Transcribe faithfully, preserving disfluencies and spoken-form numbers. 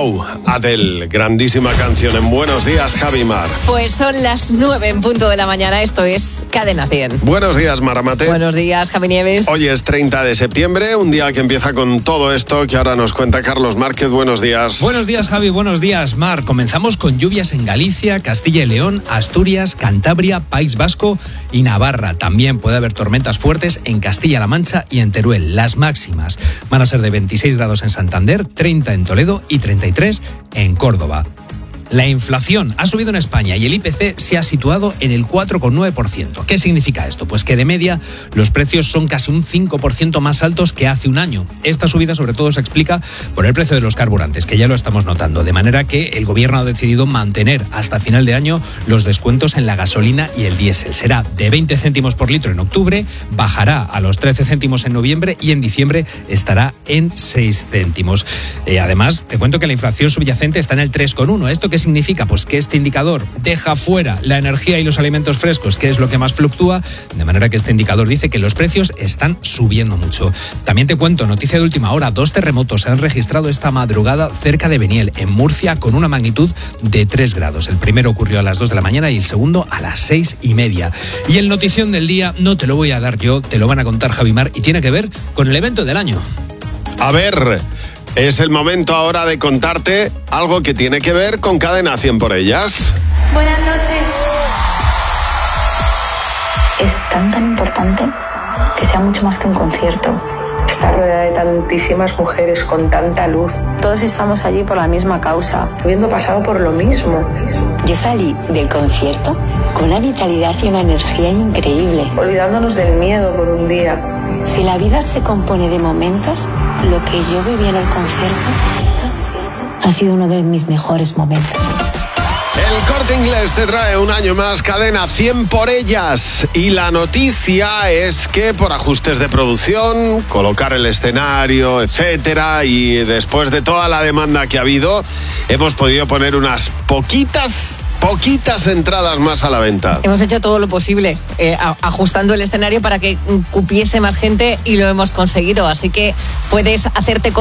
Go, Adele, grandísima canción en Buenos Días, Javi Mar. Pues son las nueve en punto de la mañana, esto es Cadena cien. Buenos días, Maramate. Buenos días, Javi Nieves. Hoy es treinta de septiembre, un día que empieza con todo esto que ahora nos cuenta Carlos Márquez. Buenos días. Buenos días, Javi, buenos días, Mar. Comenzamos con lluvias en Galicia, Castilla y León, Asturias, Cantabria, País Vasco y Navarra. También puede haber tormentas fuertes en Castilla-La Mancha y en Teruel. Las máximas van a ser de veintiséis grados en Santander, treinta en Toledo y treinta y tres en Córdoba. La inflación ha subido en España y el I P C se ha situado en el cuatro coma nueve por ciento. ¿Qué significa esto? Pues que de media los precios son casi un cinco por ciento más altos que hace un año. Esta subida sobre todo se explica por el precio de los carburantes, que ya lo estamos notando, de manera que el gobierno ha decidido mantener hasta final de año los descuentos en la gasolina y el diésel. Será de veinte céntimos por litro en octubre, bajará a los trece céntimos en noviembre y en diciembre estará en seis céntimos. Eh, además, te cuento que la inflación subyacente está en el tres coma uno. ¿Esto qué significa? Pues que este indicador deja fuera la energía y los alimentos frescos, que es lo que más fluctúa, de manera que este indicador dice que los precios están subiendo mucho. También te cuento, noticia de última hora, dos terremotos se han registrado esta madrugada cerca de Beniel, en Murcia, con una magnitud de tres grados. El primero ocurrió a las dos de la mañana y el segundo a las seis y media. Y el notición del día no te lo voy a dar yo, te lo van a contar Javi Mar, y tiene que ver con el evento del año. A ver... Es el momento ahora de contarte algo que tiene que ver con Cadena cien por ellas. Buenas noches. Es tan tan importante que sea mucho más que un concierto. Estar rodeada de tantísimas mujeres con tanta luz. Todos estamos allí por la misma causa. Habiendo pasado por lo mismo. Yo salí del concierto con una vitalidad y una energía increíble. Olvidándonos del miedo por un día. Si la vida se compone de momentos, lo que yo viví en el concierto ha sido uno de mis mejores momentos. El Corte Inglés te trae un año más Cadena cien por ellas. Y la noticia es que por ajustes de producción, colocar el escenario, etcétera, y después de toda la demanda que ha habido, hemos podido poner unas poquitas... Poquitas entradas más a la venta. Hemos hecho todo lo posible, eh, ajustando el escenario para que cupiese más gente y lo hemos conseguido. Así que puedes hacerte con